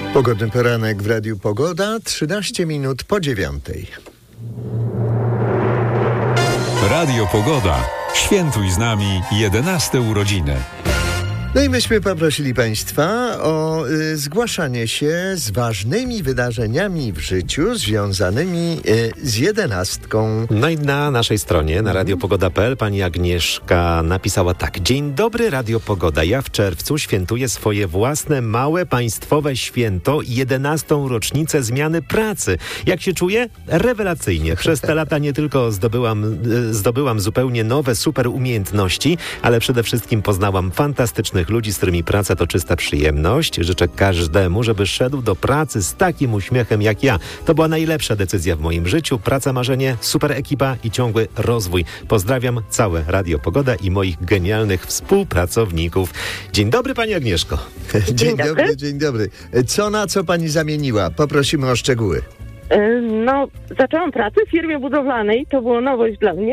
Pogodny poranek w Radiu Pogoda, 13 minut po 9. Radio Pogoda. Świętuj z nami 11 urodziny. No i myśmy poprosili Państwa o zgłaszanie się z ważnymi wydarzeniami w życiu związanymi z 11. No i na naszej stronie, na radiopogoda.pl, pani Agnieszka napisała tak. Dzień dobry, Radio Pogoda. Ja w czerwcu świętuję swoje własne, małe, państwowe święto, 11. rocznicę zmiany pracy. Jak się czuję? Rewelacyjnie. Przez te lata nie tylko zdobyłam zupełnie nowe, super umiejętności, ale przede wszystkim poznałam fantastycznych ludzi, z którymi praca to czysta przyjemność. Życzę każdemu, żeby szedł do pracy z takim uśmiechem jak ja. To była najlepsza decyzja w moim życiu. Praca, marzenie, super ekipa i ciągły rozwój. Pozdrawiam całe Radio Pogoda i moich genialnych współpracowników. Dzień dobry, pani Agnieszko. Dzień dobry, dzień dobry. Co na co pani zamieniła? Poprosimy o szczegóły. No, zaczęłam pracę w firmie budowlanej, to była nowość dla mnie.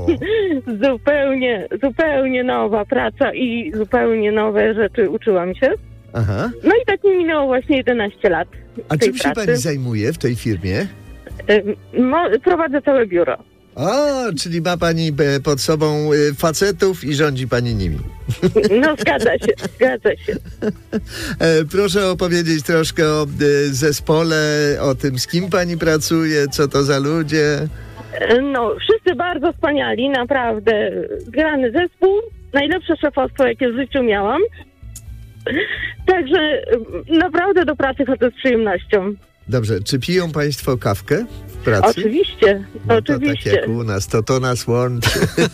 zupełnie nowa praca i zupełnie nowe rzeczy uczyłam się. Aha. No i tak mi minęło właśnie 11 lat. A czym się pani zajmuje w tej firmie? Prowadzę całe biuro. O, czyli ma pani pod sobą facetów i rządzi pani nimi. No, zgadza się. Proszę opowiedzieć troszkę o zespole, o tym, z kim pani pracuje, co to za ludzie. No, wszyscy bardzo wspaniali, naprawdę. Zgrany zespół, najlepsze szefostwo, jakie w życiu miałam. Także naprawdę do pracy chodzę z przyjemnością. Dobrze, czy piją państwo kawkę w pracy? Oczywiście, no oczywiście. To tak jak u nas, to nas łączy.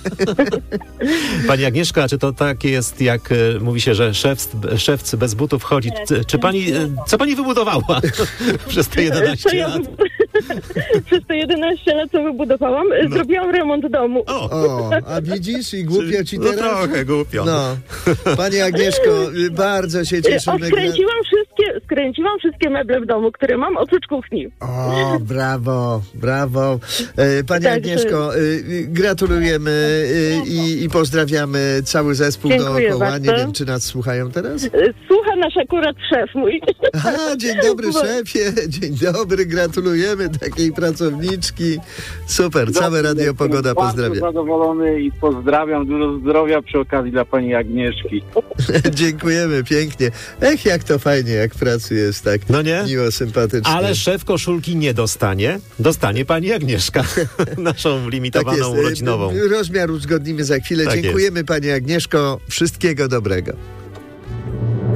Pani Agnieszka, czy to tak jest, jak mówi się, że szewc bez butów chodzi? Czy pani, co pani wybudowała przez te 11 lat? Przez te 11 lat, co wybudowałam, zrobiłam remont domu. O, a widzisz? I głupio ci teraz? No trochę głupio. No. Pani Agnieszko, bardzo się cieszymy. Skręciłam wszystkie meble w domu, które mam, oprócz kuchni. O, brawo. Pani Agnieszko, gratulujemy i pozdrawiamy cały zespół dookoła. Bardzo. Nie wiem, czy nas słuchają teraz? Słucha nasz akurat szef mój. Aha, dzień dobry szefie, dzień dobry, gratulujemy takiej pracowniczki. Super, całe Radio Pogoda pozdrawia. Bardzo zadowolony i pozdrawiam, dużo zdrowia przy okazji dla pani Agnieszki. Dziękujemy pięknie. Jak to fajnie, jak w pracy jest tak miło, sympatycznie. Ale szef koszulki nie dostanie. Dostanie pani Agnieszka. Naszą limitowaną tak urodzinową. Rozmiar uzgodnimy za chwilę. Tak dziękujemy jest. Pani Agnieszko. Wszystkiego dobrego.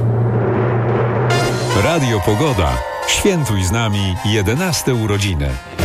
Radio Pogoda. Świętuj z nami 11 urodziny.